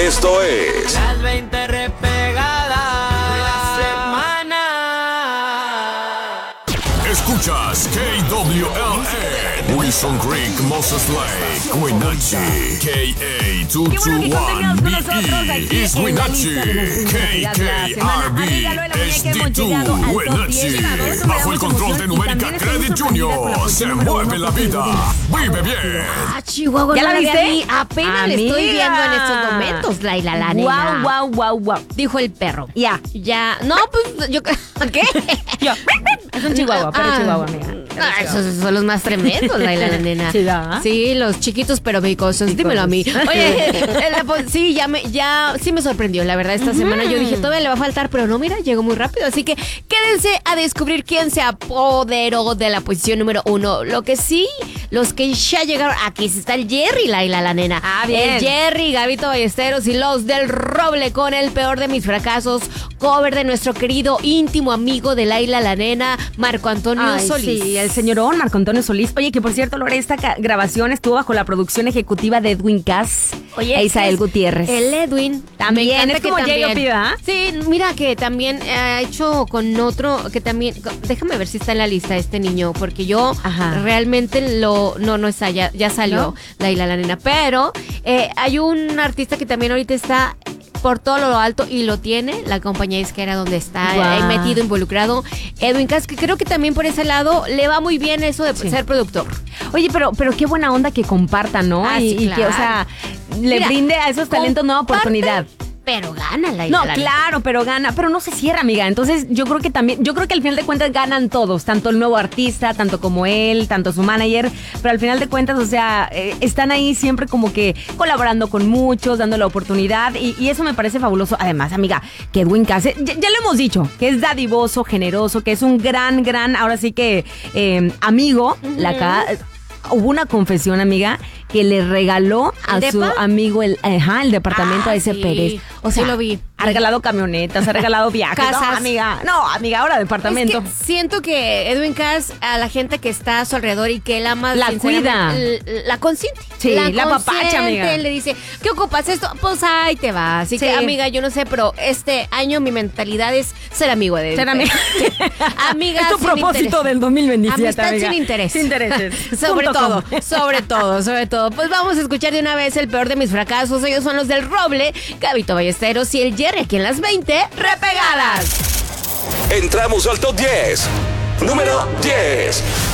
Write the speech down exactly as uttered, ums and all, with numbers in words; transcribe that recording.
Esto es Las veinte repegadas de la semana. Escuchas K W L A, Wilson Creek, Moses Lake, Wenatchee, K A dos dos uno B E, East Wenatchee, K K R B, S D dos, Wenatchee. Bajo el control de Numérica Credit Junior, se mueve la vida, vive bien. Ah, Chihuahua, ¿Ya no la había viste? vi- Apenas la estoy Amiga. viendo en estos momentos, Laila, la nena. Wow, wow, wow, wow. Dijo el perro. Ya. Ya. No, pues yo. ¿Qué? Yo. Es un chihuahua, pero Ah, chihuahua, amiga. Ah, esos son los más tremendos, Laila, la nena. Sí, ¿verdad? Sí, los chiquitos pero picosos. Dímelo a mí. Oye, eh, pues, sí, ya me, ya sí me sorprendió, la verdad, esta semana. Yo dije, todavía le va a faltar, pero no, mira, llegó muy rápido. Así que quédense a descubrir quién se apoderó de la posición número uno. Lo que sí, los que ya llegaron, aquí está el Jerry, Laila, la nena. Ah, bien. El Jerry, Gabito Ballesteros y los del Roble con el peor de mis fracasos. Cover de nuestro querido íntimo amigo de Laila, la nena, Marco Antonio Ay, Solís. sí, el señorón Marco Antonio Solís. Oye, que por cierto, Lore, esta ca- grabación estuvo bajo la producción ejecutiva de Edwin Cass Oye, e Isael es- Gutiérrez. El Edwin. También, me encanta es como que J O P, ¿verdad? Sí, mira que también ha hecho con otro, que también, déjame ver si está en la lista este niño, porque yo Ajá. realmente lo, no, no está, ya, ya salió ¿No? Laila la nena, pero eh, hay un artista que también ahorita está por todo lo alto y lo tiene, la compañía disquera donde está Guau. eh, metido, involucrado, Edwin Cass, que creo que también por ese lado le va muy bien eso de Sí. ser productor. Oye, pero, pero qué buena onda que compartan, ¿no? Ah, y, sí, y que, o sea, le Mira, brinde a esos talentos nueva comparte, oportunidad. Pero gana Laila No, la nena. claro, pero gana, pero no se cierra, amiga. Entonces, yo creo que también, yo creo que al final de cuentas ganan todos, tanto el nuevo artista, tanto como él, tanto su manager, pero al final de cuentas, o sea, eh, están ahí siempre como que colaborando con muchos, dando la oportunidad, y, y eso me parece fabuloso. Además, amiga, que Edwin Cass, eh, ya, ya lo hemos dicho, que es dadivoso, generoso, que es un gran, gran, ahora sí que eh, amigo. La ca- Hubo una confesión, amiga, que le regaló a ¿El su depa? amigo el, ajá, el departamento Ah, a ese sí. Pérez. O Sí sea, lo vi. ha regalado camionetas, ha regalado viajes. Casas. No, amiga. No, amiga, ahora departamento. Es que siento que Edwin Cass, a la gente que está a su alrededor y que él ama, La sinceramente, cuida. l- la consiente. Sí, la apapacha, consiente, amiga. Le dice, ¿qué ocupas esto? Pues ahí te va. Así Sí. que, amiga, yo no sé, pero este año mi mentalidad es ser amigo de él. Ser amiga. Amiga, Es tu sin propósito interés. del dos mil veintisiete, Amistad amiga. sin interés. Sin intereses. sobre Punto todo, com. sobre todo, sobre todo. Pues vamos a escuchar de una vez el peor de mis fracasos. Ellos son los del Roble, Gabito Ballesteros y el Jerry aquí en las veinte repegadas. Entramos al top diez. Número diez.